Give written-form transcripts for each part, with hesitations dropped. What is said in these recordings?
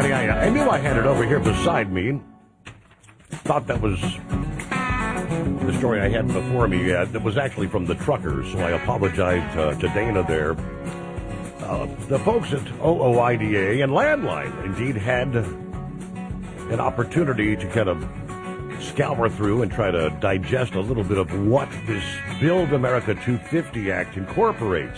righty, I knew I had it over here beside me. Thought that was the story I had before me. That was actually from the truckers, so I apologize to Dana there. The folks at OOIDA and Landline indeed had an opportunity to kind of scour through and try to digest a little bit of what this Build America 250 Act incorporates.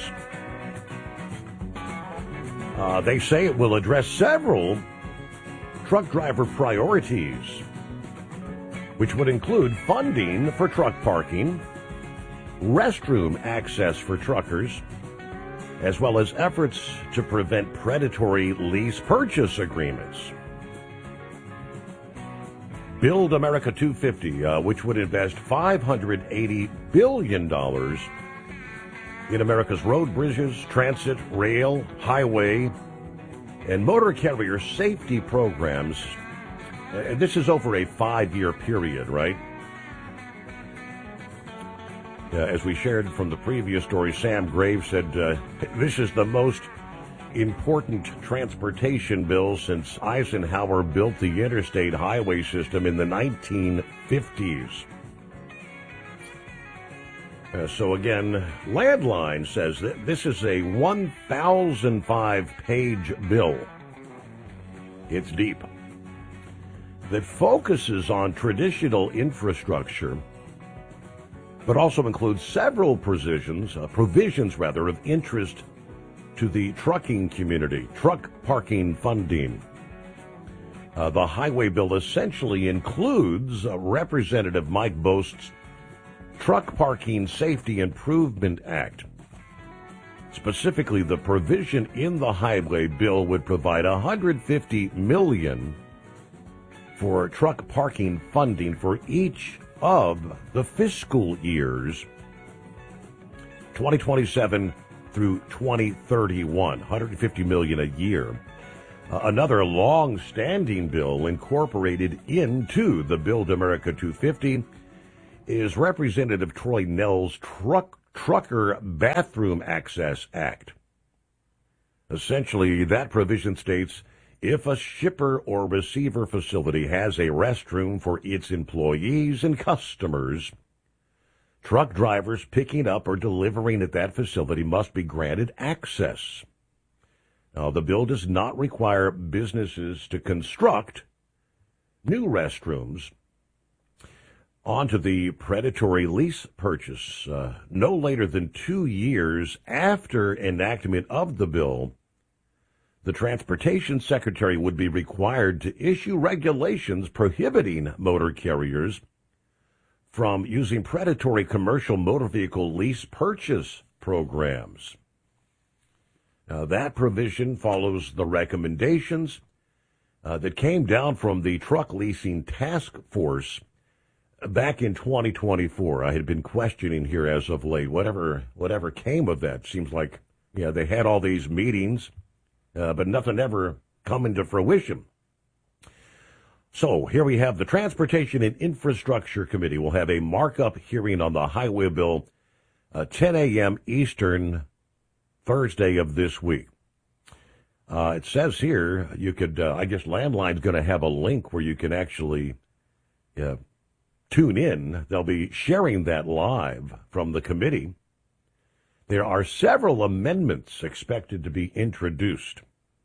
They say it will address several truck driver priorities, which would include funding for truck parking, restroom access for truckers, as well as efforts to prevent predatory lease purchase agreements. Build America 250, which would invest $580 billion in America's road, bridges, transit, rail, highway, and motor carrier safety programs. This is over a 5-year period, right? As we shared from the previous story, Sam Graves said this is the most important transportation bill since Eisenhower built the interstate highway system in the 1950s. So again, Landline says that this is a 1,005-page bill. It's deep. That focuses on traditional infrastructure, but also includes several provisions of interest to the trucking community, truck parking funding. The highway bill essentially includes Representative Mike Bost's Truck Parking Safety Improvement Act. Specifically, the provision in the highway bill would provide $150 million for truck parking funding for each of the fiscal years 2027 through 2031, $150 million a year. Another long-standing bill incorporated into the Build America 250 is Representative Troy Nell's Trucker Bathroom Access Act. Essentially, that provision states if a shipper or receiver facility has a restroom for its employees and customers, truck drivers picking up or delivering at that facility must be granted access. Now, the bill does not require businesses to construct new restrooms. On to the predatory lease purchase. No later than 2 years after enactment of the bill, the Transportation Secretary would be required to issue regulations prohibiting motor carriers from using predatory commercial motor vehicle lease purchase programs. Now, that provision follows the recommendations that came down from the Truck Leasing Task Force back in 2024. I had been questioning here as of late, whatever came of that. Seems like, they had all these meetings, but nothing ever come into fruition. So here we have the Transportation and Infrastructure Committee will have a markup hearing on the highway bill 10 a.m. Eastern, Thursday of this week. It says here you could, I guess Landline's going to have a link where you can actually tune in. They'll be sharing that live from the committee. There are several amendments expected to be introduced.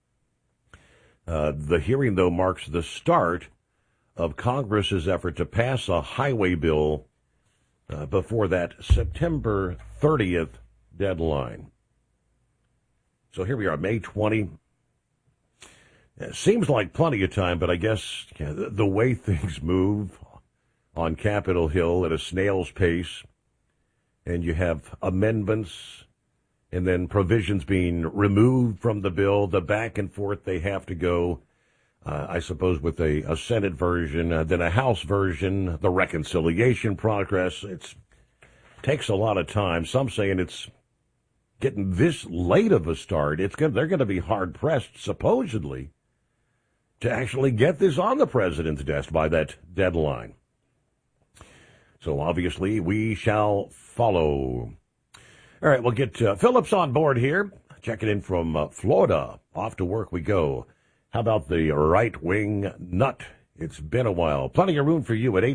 The hearing, though, marks the start of Congress's effort to pass a highway bill before that September 30th deadline. So here we are, May 20. It seems like plenty of time, but I guess the way things move on Capitol Hill at a snail's pace, and you have amendments and then provisions being removed from the bill, the back and forth they have to go, I suppose, with a Senate version, then a House version, the reconciliation progress. It takes a lot of time. Some saying it's getting this late of a start. They're going to be hard-pressed, supposedly, to actually get this on the president's desk by that deadline. So obviously we shall follow. All right, we'll get Phillips on board here, checking in from Florida. Off to work we go. How about the right-wing nut? It's been a while. Plenty of room for you at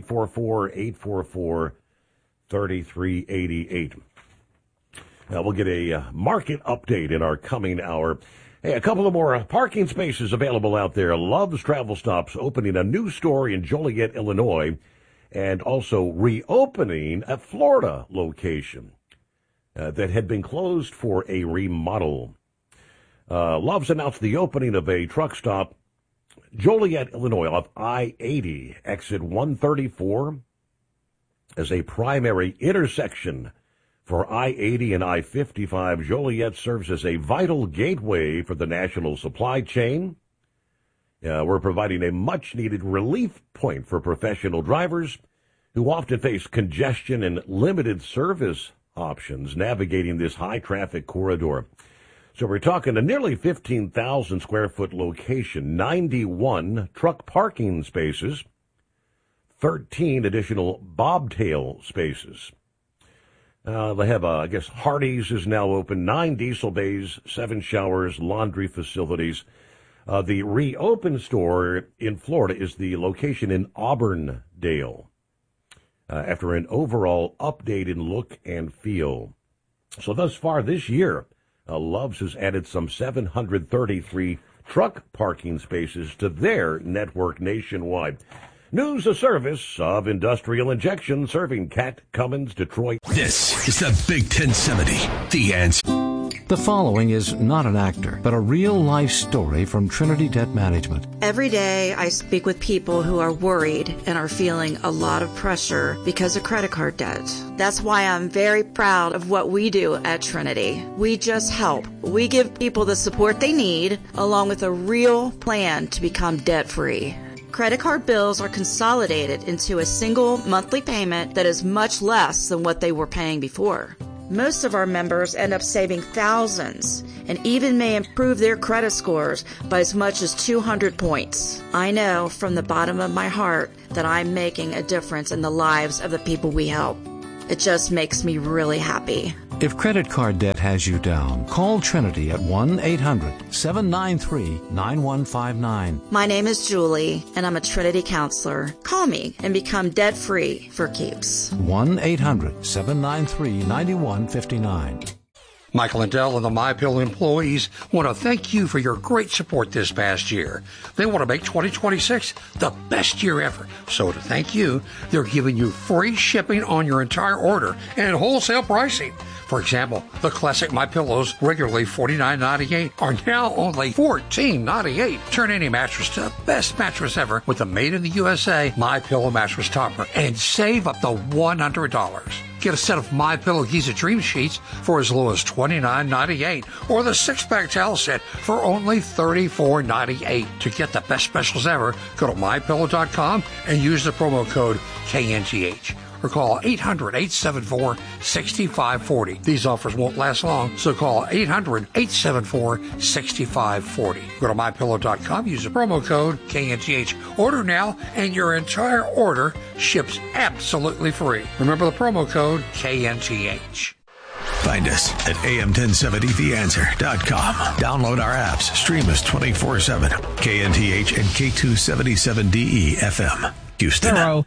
844-844-3388. Now, we'll get a market update in our coming hour. Hey, a couple of more parking spaces available out there. Love's Travel Stops opening a new store in Joliet, Illinois, and also reopening a Florida location that had been closed for a remodel. Love's announced the opening of a truck stop, Joliet, Illinois, off I-80, exit 134, as a primary intersection for I-80 and I-55. Joliet serves as a vital gateway for the national supply chain. We're providing a much-needed relief point for professional drivers who often face congestion and limited service options navigating this high-traffic corridor. So we're talking a nearly 15,000 square foot location, 91 truck parking spaces, 13 additional bobtail spaces. They have, I guess, Hardee's is now open, 9 diesel bays, 7 showers, laundry facilities. The reopened store in Florida is the location in Auburndale, after an overall updated look and feel. So thus far this year, Love's has added some 733 truck parking spaces to their network nationwide. News, a service of Industrial Injection, serving Cat, Cummins, Detroit. This is the Big 1070, The Answer. The following is not an actor, but a real-life story from Trinity Debt Management. Every day I speak with people who are worried and are feeling a lot of pressure because of credit card debt. That's why I'm very proud of what we do at Trinity. We just help. We give people the support they need, along with a real plan to become debt-free. Credit card bills are consolidated into a single monthly payment that is much less than what they were paying before. Most of our members end up saving thousands and even may improve their credit scores by as much as 200 points. I know from the bottom of my heart that I'm making a difference in the lives of the people we help. It just makes me really happy. If credit card debt has you down, call Trinity at 1-800-793-9159. My name is Julie, and I'm a Trinity counselor. Call me and become debt-free for keeps. 1-800-793-9159. Michael Lindell and the MyPillow employees want to thank you for your great support this past year. They want to make 2026 the best year ever. So to thank you, they're giving you free shipping on your entire order and wholesale pricing. For example, the classic MyPillows, regularly $49.98, are now only $14.98. Turn any mattress to the best mattress ever with the Made in the USA MyPillow mattress topper and save up to $100. Get a set of MyPillow Giza Dream Sheets for as low as $29.98 or the 6-pack towel set for only $34.98. To get the best specials ever, go to MyPillow.com and use the promo code KNGH. Or call 800-874-6540. These offers won't last long, so call 800-874-6540. Go to MyPillow.com, use the promo code KNGH. Order now, and your entire order ships absolutely free. Remember the promo code KNGH. Find us at am1070theanswer.com. Download our apps. Stream us 24/7. KNTH and K277DE FM. Houston. Hello.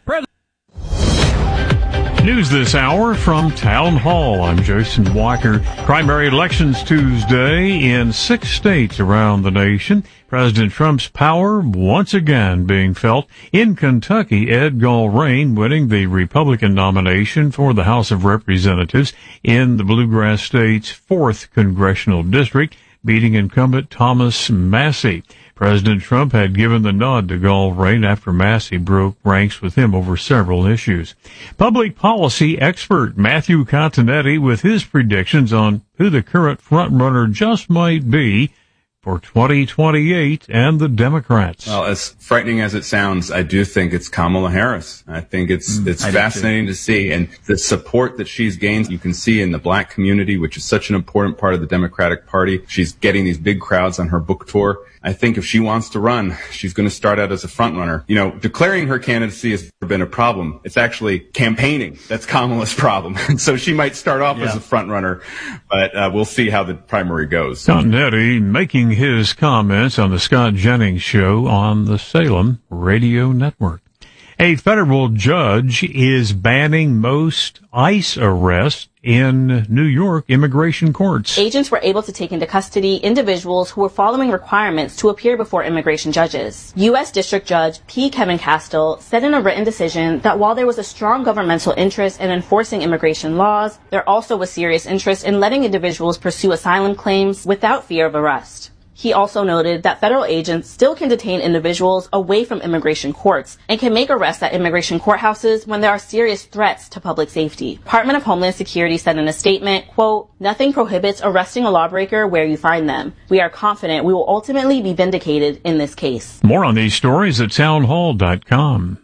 News this hour from Town Hall. I'm Jason Walker. Primary elections Tuesday in 6 states around the nation. President Trump's power once again being felt. In Kentucky, Ed Gulrane winning the Republican nomination for the House of Representatives in the Bluegrass State's 4th Congressional District, beating incumbent Thomas Massie. President Trump had given the nod to Gulrane after Massie broke ranks with him over several issues. Public policy expert Matthew Continetti with his predictions on who the current frontrunner just might be for 2028 and the Democrats. Well, as frightening as it sounds, I do think it's Kamala Harris. I think it's fascinating to see. And the support that she's gained, you can see in the black community, which is such an important part of the Democratic Party. She's getting these big crowds on her book tour. I think if she wants to run, she's going to start out as a front runner. You know, declaring her candidacy has never been a problem. It's actually campaigning that's Kamala's problem. And so she might start off as a front runner, but we'll see how the primary goes. Continetti making his comments on the Scott Jennings Show on the Salem Radio Network. A federal judge is banning most ICE arrests in New York immigration courts. Agents were able to take into custody individuals who were following requirements to appear before immigration judges. U.S. District Judge P. Kevin Castile said in a written decision that while there was a strong governmental interest in enforcing immigration laws, there also was serious interest in letting individuals pursue asylum claims without fear of arrest. He also noted that federal agents still can detain individuals away from immigration courts and can make arrests at immigration courthouses when there are serious threats to public safety. Department of Homeland Security said in a statement, quote, "Nothing prohibits arresting a lawbreaker where you find them. We are confident we will ultimately be vindicated in this case." More on these stories at townhall.com.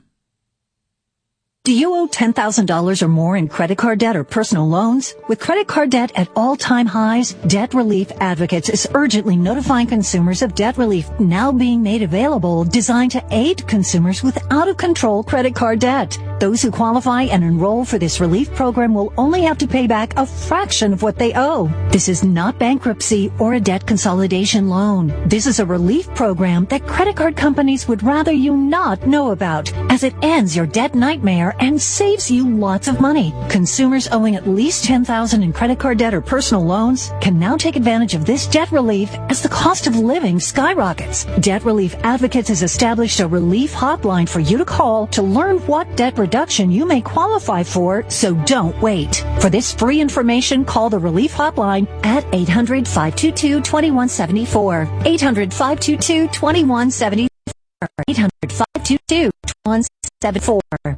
Do you owe $10,000 or more in credit card debt or personal loans? With credit card debt at all-time highs, Debt Relief Advocates is urgently notifying consumers of debt relief now being made available, designed to aid consumers with out-of-control credit card debt. Those who qualify and enroll for this relief program will only have to pay back a fraction of what they owe. This is not bankruptcy or a debt consolidation loan. This is a relief program that credit card companies would rather you not know about, as it ends your debt nightmare and saves you lots of money. Consumers owing at least $10,000 in credit card debt or personal loans can now take advantage of this debt relief as the cost of living skyrockets. Debt Relief Advocates has established a relief hotline for you to call to learn what debt reduction you may qualify for, so don't wait. For this free information, call the relief hotline at 800-522-2174. 800-522-2174. 800-522-2174.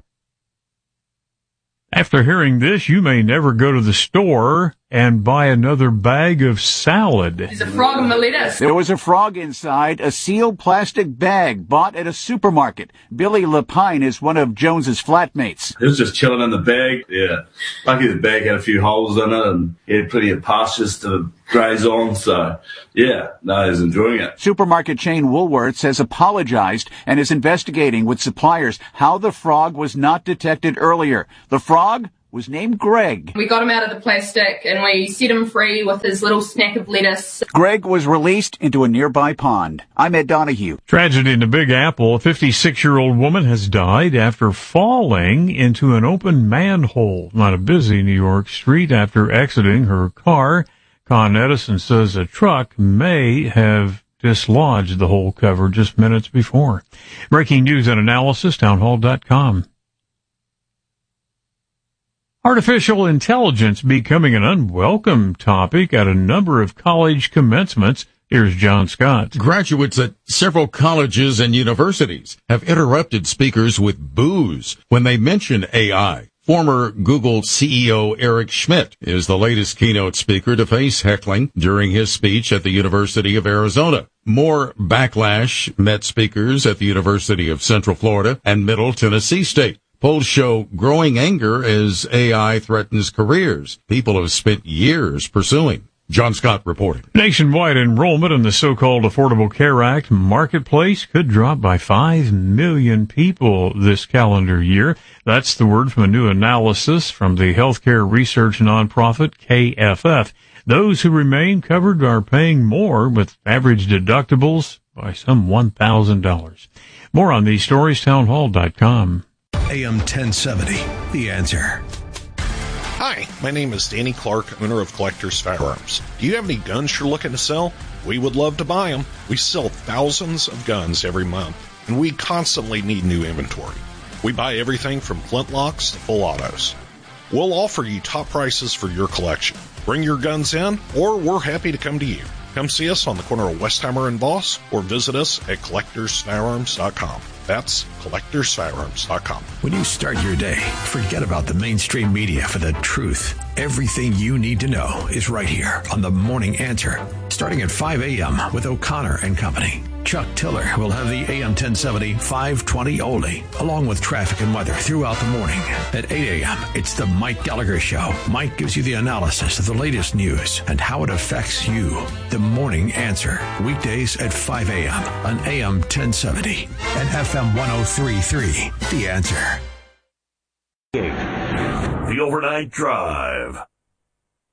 After hearing this, you may never go to the store and buy another bag of salad. There's a frog in the lettuce. There was a frog inside a sealed plastic bag bought at a supermarket. Billy Lapine is one of Jones's flatmates. It was just chilling in the bag. Yeah. Lucky the bag had a few holes in it and he had plenty of pastures to graze on. So, yeah, no, I was enjoying it. Supermarket chain Woolworths has apologized and is investigating with suppliers how the frog was not detected earlier. The frog was named Greg. We got him out of the plastic and we set him free with his little snack of lettuce. Greg was released into a nearby pond. I'm Ed Donahue. Tragedy in the Big Apple. A 56-year-old woman has died after falling into an open manhole on a busy New York street after exiting her car. Con Edison says a truck may have dislodged the hole cover just minutes before. Breaking news and analysis, townhall.com. Artificial intelligence becoming an unwelcome topic at a number of college commencements. Here's John Scott. Graduates at several colleges and universities have interrupted speakers with boos when they mention AI. Former Google CEO Eric Schmidt is the latest keynote speaker to face heckling during his speech at the University of Arizona. More backlash met speakers at the University of Central Florida and Middle Tennessee State. Polls show growing anger as AI threatens careers people have spent years pursuing. John Scott reporting. Nationwide enrollment in the so-called Affordable Care Act marketplace could drop by 5 million people this calendar year. That's the word from a new analysis from the healthcare research nonprofit KFF. Those who remain covered are paying more, with average deductibles by some $1,000. More on these stories, townhall.com. AM 1070, The Answer. Hi, my name is Danny Clark, owner of Collector's Firearms. Do you have any guns you're looking to sell? We would love to buy them. We sell thousands of guns every month, and we constantly need new inventory. We buy everything from flintlocks to full autos. We'll offer you top prices for your collection. Bring your guns in, or we're happy to come to you. Come see us on the corner of Westheimer and Voss, or visit us at collectorsfirearms.com. That's collectorsfirearms.com. When you start your day, forget about the mainstream media for the truth. Everything you need to know is right here on The Morning Answer, starting at 5 a.m. with O'Connor and Company. Chuck Tiller will have the AM 1070 520 oldie, along with traffic and weather throughout the morning. At 8 a.m., it's the Mike Gallagher Show. Mike gives you the analysis of the latest news and how it affects you. The Morning Answer, weekdays at 5 a.m. on AM 1070 and FM 103.3. The Answer. The Overnight Drive.